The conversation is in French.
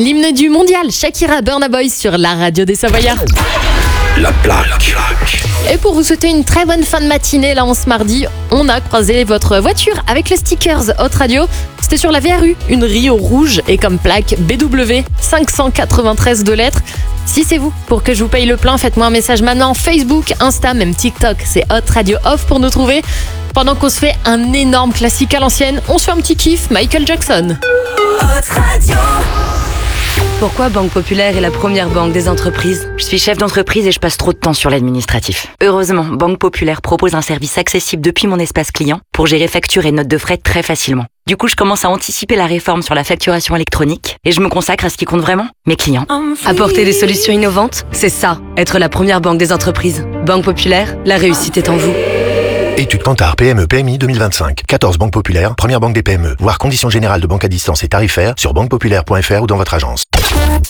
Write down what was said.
L'hymne du mondial, Shakira Burna Boy sur la radio des Savoyards. La plaque. Et pour vous souhaiter une très bonne fin de matinée, là en ce mardi, on a croisé votre voiture avec le stickers Hot Radio. C'était sur la VRU, une Rio rouge et comme plaque BW 593 de lettres. Si c'est vous, pour que je vous paye le plein, faites-moi un message maintenant. Facebook, Insta, même TikTok, c'est Hot Radio Off pour nous trouver. Pendant qu'on se fait un énorme classique à l'ancienne, on se fait un petit kiff, Michael Jackson. Hot Radio. Pourquoi Banque Populaire est la première banque des entreprises ? Je suis chef d'entreprise et je passe trop de temps sur l'administratif. Heureusement, Banque Populaire propose un service accessible depuis mon espace client pour gérer factures et notes de frais très facilement. Du coup, je commence à anticiper la réforme sur la facturation électronique et je me consacre à ce qui compte vraiment, mes clients. Apporter des solutions innovantes, c'est ça, être la première banque des entreprises. Banque Populaire, la réussite est en vous. Étude Kantar PME PMI 2025. 14 banques populaires, première banque des PME. Voir conditions générales de banque à distance et tarifaires sur banquepopulaire.fr ou dans votre agence.